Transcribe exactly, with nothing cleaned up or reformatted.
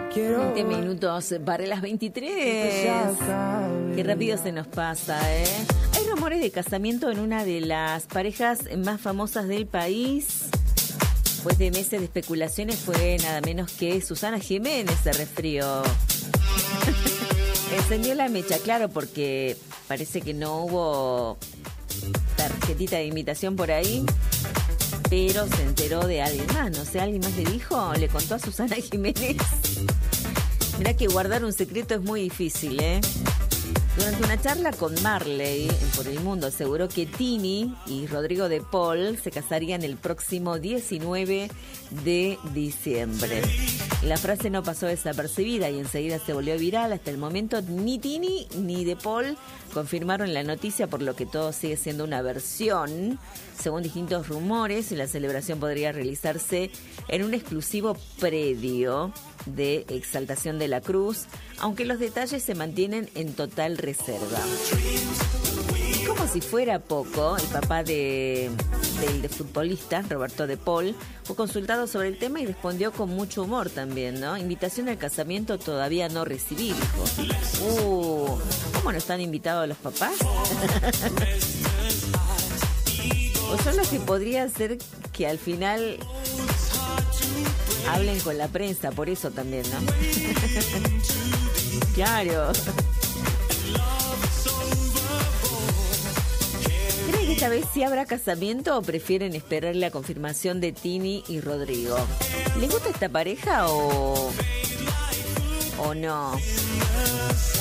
veinte minutos para las veintitrés. Qué rápido se nos pasa, ¿eh? Hay rumores de casamiento en una de las parejas más famosas del país. Después de meses de especulaciones fue nada menos que Susana Jiménez se resfrió. Encendió la mecha, claro, porque parece que no hubo tarjetita de invitación por ahí, pero se enteró de alguien más, no sé, alguien más le dijo, le contó a Susana Jiménez. Mirá que guardar un secreto es muy difícil, ¿eh? Durante una charla con Marley en Por el Mundo aseguró que Tini y Rodrigo de Paul se casarían el próximo diecinueve de diciembre. La frase no pasó desapercibida y enseguida se volvió viral. Hasta el momento ni Tini ni de Paul confirmaron la noticia, por lo que todo sigue siendo una versión. Según distintos rumores, la celebración podría realizarse en un exclusivo predio de Exaltación de la Cruz, aunque los detalles se mantienen en total reserva. Como si fuera poco, el papá de, del de futbolista, Roberto de Paul, fue consultado sobre el tema y respondió con mucho humor también, ¿no? Invitación al casamiento todavía no recibí, dijo. Uh, ¿cómo no están invitados los papás? O son los que podría ser que al final hablen con la prensa, por eso también, ¿no? Claro. ¿Creen que esta vez sí habrá casamiento o prefieren esperar la confirmación de Tini y Rodrigo? ¿Les gusta esta pareja o, o no?